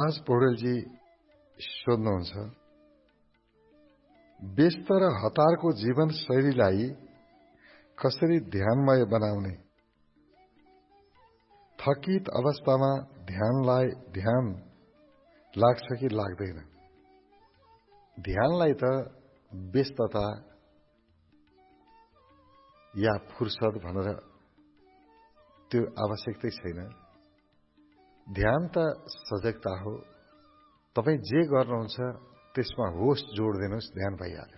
आज पौडेलजी सोध्नुहुन्छ, व्यस्त र हतारको जीवन शैलीलाई कसरी ध्यानमय बनाउने? थकित अवस्थामा ध्यान लाग्छ कि लाग्दैन? ध्यानलाई त व्यस्तता या फुर्सद भनेर त्यो आवश्यकतै छैन। ध्यान त सजगता हो। तपाई जे गर्नुहुन्छ त्यसमा होश जोड दिनुस्, ध्यान भइहाल्यो।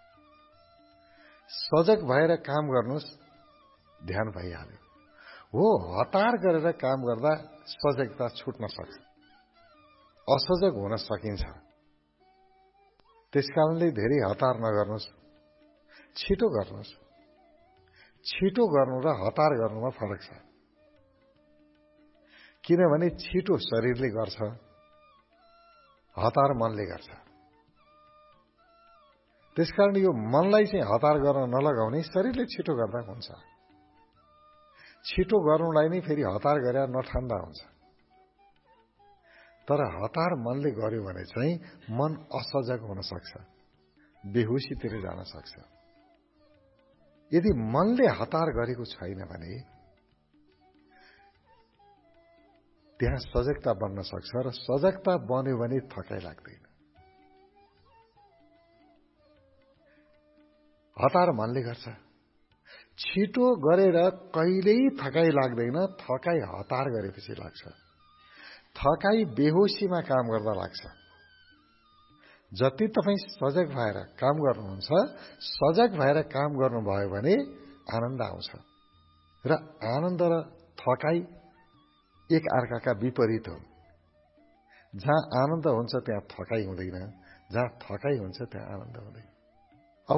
सजग भएर काम गर्नुस्, ध्यान भइहाल्यो। हो, हतार गरेर काम गर्दा सजगता छुट्न सक्छ, असजग हुन सकिन्छ। त्यसकारणले धेरै हतार नगर्नुस्, छिटो गर्नुस्। छिटो गर्नु र हतार गर्नुमा फरक छ। किनभने छिटो शरीरले गर्छ, हतार मनले गर्छ। त्यसकारण यो मनलाई चाहिँ हतार गर्न नलगाउने, शरीरले छिटो गर्दा हुन्छ। छिटो गर्नुलाई नै फेरि हतार गरेर नठान्दा हुन्छ। तर हतार मनले गर्यो भने चाहिँ मन असजग हुन सक्छ, बेहोसीतिर जान सक्छ। यदि मनले हतार गरेको छैन भने त्यहाँ सजगता बन्न सक्छ र सजगता बन्यो भने थकाइ लाग्दैन। हतार मनले गर्छ। छिटो गरेर कहिल्यै थकाइ लाग्दैन, थकाइ हतार गरेपछि लाग्छ। थकाइ बेहोसीमा काम गर्दा लाग्छ। जति तपाई सजग भएर काम गर्नुहुन्छ, सजग भएर काम गर्नुभयो भने आनन्द आउँछ। र आनन्द र थकाइ एक अर्काका विपरीत हो। जहाँ आनन्द हुन्छ त्यहाँ थकाइ हुँदैन, जहाँ थकाइ हुन्छ त्यहाँ आनन्द हुँदैन। अब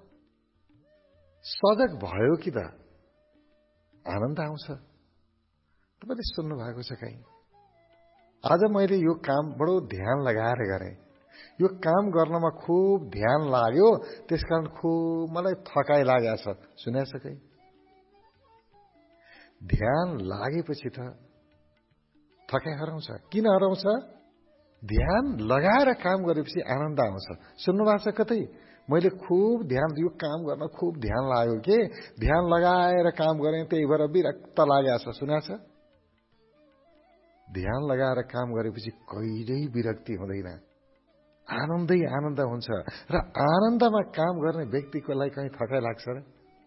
सजग भयो कि त आनन्द आउँछ। तपाईले सुन्नु भएको छ कहीँ? आज मैले यो काम बडो ध्यान लगाएर गरेँ, यो काम गर्नमा खुब ध्यान लाग्यो, त्यसकारण खुब मलाई थकाइ लागेको छ। सुनेछ कहीँ? ध्यान लागेपछि त थकाइ हराउँछ। किन हराउँछ? ध्यान लगाएर काम गरेपछि आनन्द आउँछ। सुन्नु भएको छ कतै? मैले खुब ध्यान, यो काम गर्न खुब ध्यान लाग्यो के, ध्यान लगाएर काम गरेँ, त्यही भएर विरक्त लागेको छ। सुनेछ? ध्यान लगाएर काम गरेपछि कहिल्यै विरक्ति हुँदैन, आनन्दै आनन्द हुन्छ। र आनन्दमा काम गर्ने व्यक्तिको लागि कहीँ थकाइ लाग्छ र?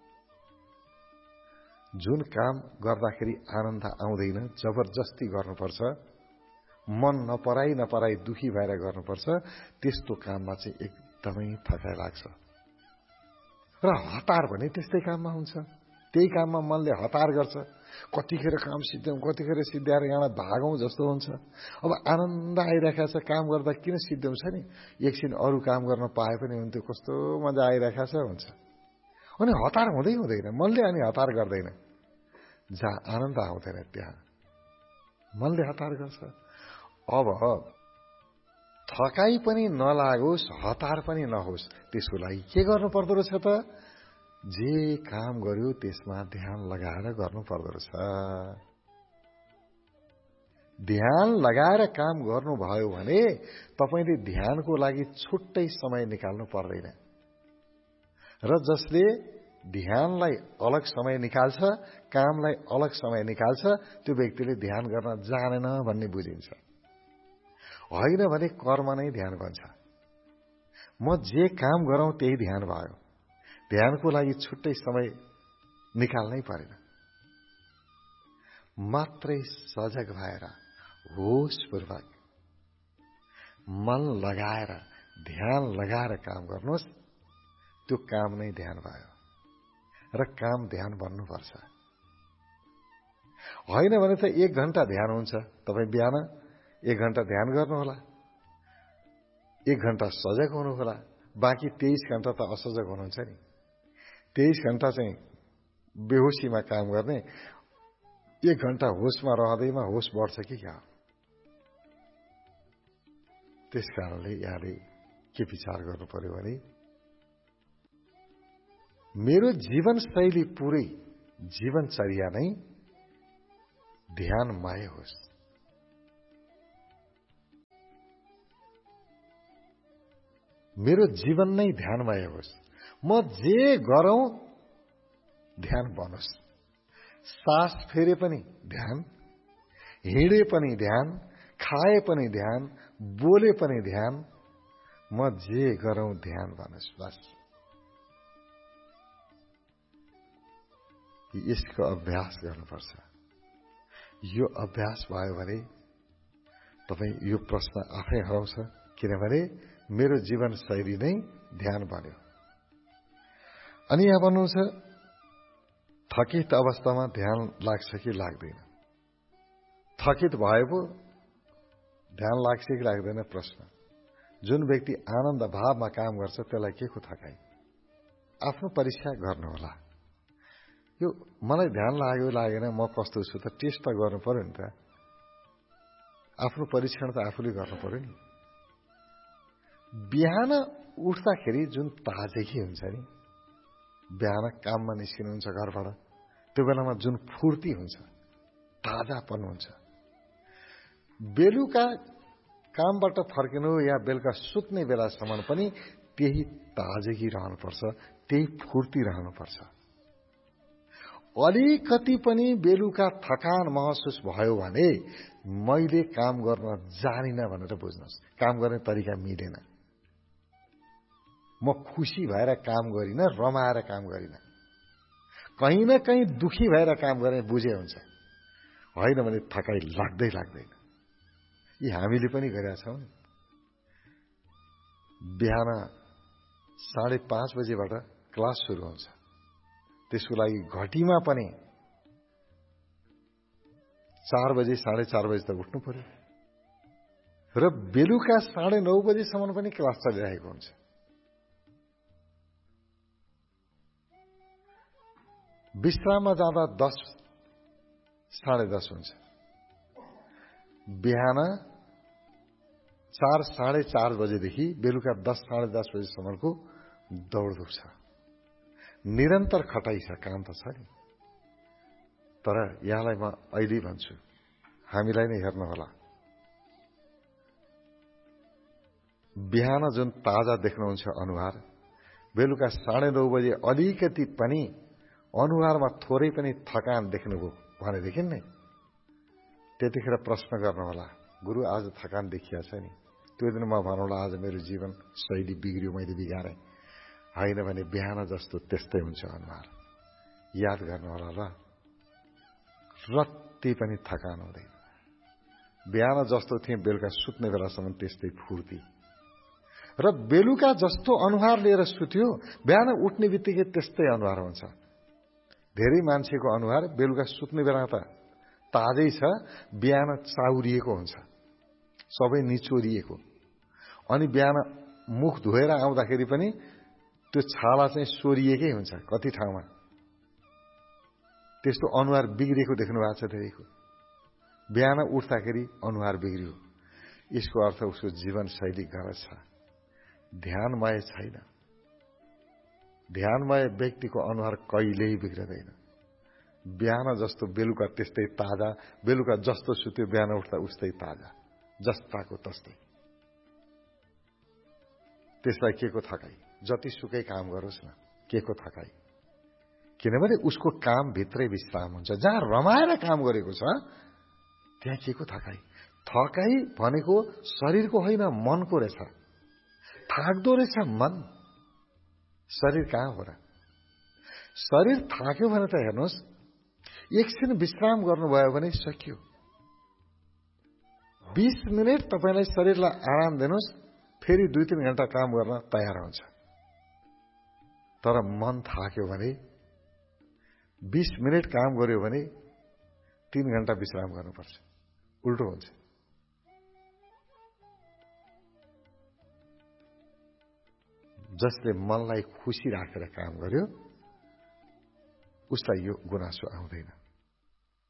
जुन काम गर्दाखेरि आनन्द आउँदैन, जबरजस्ती गर्नुपर्छ, मन नपराई दुखी भएर गर्नुपर्छ, त्यस्तो काममा चाहिँ एकदमै थकाइ लाग्छ। र हतार भने त्यस्तै काममा हुन्छ। त्यही काममा मनले हतार गर्छ। कतिखेर काम सिद्ध्याउँ, कतिखेर सिद्ध्याएर यहाँ भागौँ जस्तो हुन्छ। अब आनन्द आइरहेको छ काम गर्दा, किन सिद्ध्याउँछ नि? एकछिन अरू काम गर्न पाए पनि हुन्थ्यो, कस्तो मजा आइरहेको छ हुन्छ। अनि हतार हुँदैन, मनले अनि हतार गर्दैन। जहाँ आनन्द आउँदैन त्यहाँ मनले हतार गर्छ। अब थकाइ पनि नलागोस्, हतार पनि नहोस्, त्यसको लागि के गर्नु पर्दो रहेछ त? जे काम गर्यो त्यसमा ध्यान लगाएर गर्नु पर्दो रहेछ। ध्यान लगाएर काम गर्नुभयो भने तपाईले ध्यानको लागि छुट्टै समय निकाल्नु पर्दैन। र जसले ध्यानलाई अलग समय निकाल्छ, कामलाई अलग समय निकाल्छ, त्यो व्यक्तिले ध्यान गर्न जानेन भन्ने बुझिन्छ। होइन भने कर्म नै ध्यान बन्छ। म जे काम गरौँ त्यही ध्यान भयो। ध्यानको लागि छुट्टै समय निकाल्नै परेन। मात्रै सजग भएर होशपूर्वक मन लगाएर ध्यान लगाएर काम गर्नुहोस्, त्यो काम नै ध्यान भयो। र काम ध्यान बन्नुपर्छ। होइन भने त 1 घण्टा ध्यान हुन्छ। तपाईँ बिहान 1 घण्टा ध्यान गर्नुहोला, 1 घण्टा सजग हुनुहोला, बाँकी 23 घण्टा त असजग हुनुहुन्छ नि। 23 घण्टा चाहिँ बेहोसीमा काम गर्ने, 1 घण्टा होशमा रहँदैमा होश बढ्छ कि क्या? त्यस कारणले यहाँले के विचार गर्नु पर्यो भने मेरो जीवन शैली पुरै जीवनचर्या नै ध्यानमय होस्। मेरो जीवन नै ध्यानमय होस्। म जे गरौं ध्यान बनोस्। सास फेरे पनि ध्यान, हिँडे पनि ध्यान, खाए पनि ध्यान, बोले पनि ध्यान। म जे गरौं ध्यान बनोस्। बस यसको अभ्यास गर्नुपर्छ। यो अभ्यास भयो भने तपाई यो प्रश्न आफै हराउँछ, किनभने मेरो जीवन शैली नै ध्यान बन्यो। अनि यहाँ भन्नुहुन्छ थकित अवस्थामा ध्यान लाग्छ कि लाग्दैन? थकित भए पो ध्यान लाग्छ कि लाग्दैन प्रश्न। जुन व्यक्ति आनन्द भावमा काम गर्छ त्यसलाई के को थकाइ? आफ्नो परीक्षा गर्नुहोला। यो मलाई ध्यान लाग्यो लागेन, म कस्तो छु त टेस्ट त गर्नु पर्यो नि त। आफ्नो परीक्षण त आफूले गर्नु पर्यो नि। बिहान उठ्दाखेरि जुन ताजगी हुन्छ नि, बिहान काममा निस्किनुहुन्छ घरबाट, त्यो बेलामा जुन फुर्ती हुन्छ, ताजापन हुन्छ। बेलुका कामबाट फर्किनु या बेलुका सुत्ने बेलासम्म पनि त्यही ताजगी रहनुपर्छ, त्यही फुर्ती रहनुपर्छ। अलिकति पनि बेलुका थकान महसुस भयो भने मैले काम गर्न जानिन भनेर बुझ्नुहोस्। काम गर्ने तरिका मिलेन। म खुसी भएर काम गरिन, रमाएर काम गरिन, कहीं न कहीं दुखी भएर काम गर्ने बुझे हुन्छ। होइन भने थकाइ लाग्दै लाग्दैन। यी हामीले पनि गरेका छौं। बिहान 5:30 बजेबाट क्लास सुरु हुन्छ। त्यसको लागि घटीमा पनि 4 बजे 4:30 बजे त उठ्नु पर्यो र बेलुका 9:30 बजेसम्म पनि क्लास चलिरहेको हुन्छ। विश्राममा जाँदा 10 10:30 हुन्छ। बिहान 4 4:30 बजेदेखि बेलुका 10 10:30 बजेसम्मको दौडधुप छ। निरन्तर खटाइ छ, काम त छ नि। तर यहाँलाई म अहिले भन्छु, हामीलाई नै हेर्नु होला। बिहान जुन ताजा देख्नुहुन्छ अनुहार, बेलुका 9:30 बजे अलिकति पनि अनुहारमा थोरै पनि थकान देख्नुभयो भनेदेखि नै त्यतिखेर प्रश्न गर्नु होला, गुरु आज थकान देखिया छ नि। त्यो दिन म भनौँला आज मेरो जीवन शैली बिग्रियो, मैले बिगारे। होइन भने बिहान जस्तो त्यस्तै हुन्छ अनुहार। याद गर्नु होला ल, रत्ती पनि थकान हुँदैन। बिहान जस्तो थिए बेलुका सुत्ने बेलासम्म त्यस्तै फुर्ती। र बेलुका जस्तो अनुहार लिएर सुत्यो, बिहान उठ्ने बित्तिकै त्यस्तै अनुहार हुन्छ। धेरै मान्छेको अनुहार बेलुका सुत्ने बेला त ताजै छ, बिहान चाउरिएको हुन्छ, सबै निचोरिएको। अनि बिहान मुख धोएर आउँदाखेरि पनि त्यो छाला चाहिँ सोरिएकै हुन्छ कति ठाउँमा। त्यस्तो अनुहार बिग्रेको देख्नु भएको छ धेरैको। बिहान उठ्दाखेरि अनुहार बिग्रियो, यसको अर्थ उसको जीवन शैली गलत छ, ध्यानमय छैन। ध्यानमय व्यक्तिको अनुहार कहिल्यै बिग्रदैन। बिहान जस्तो बेलुका त्यस्तै ताजा, बेलुका जस्तो सुत्यो बिहान उठ्दा उस्तै ताजा, जस्ताको तस्तै। त्यसलाई के को थकाइ? जतिसुकै काम गरोस् न, के को थकाइ? किनभने उसको काम भित्रै विश्राम हुन्छ। जहाँ रमाएर काम गरेको छ त्यहाँ के को थकाइ? थकाइ भनेको शरीरको होइन, मनको रहेछ। थाक्दो रहेछ मन, शरीर कहाँ हो र? शरीर थाक्यो भने त हेर्नुहोस्, एकछिन विश्राम गर्नुभयो भने सकियो। 20 मिनट तपाईलाई शरीरलाई आराम दिनुहोस्, फेरि 2-3 घण्टा काम गर्न तयार हुन्छ। तर मन थाक्यो भने 20 मिनट काम गर्यो भने 3 घण्टा विश्राम गर्नुपर्छ, उल्टो हुन्छ। जसले मनलाई खुसी राखेर काम गर्यो उसलाई यो गुनासो आउँदैन।